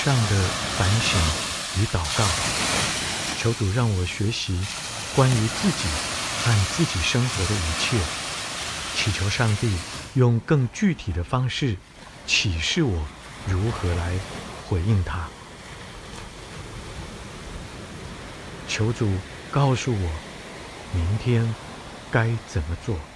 上的反省与祷告，求主让我学习关于自己和自己生活的一切，祈求上帝用更具体的方式启示我如何来回应他。求主告诉我明天该怎么做。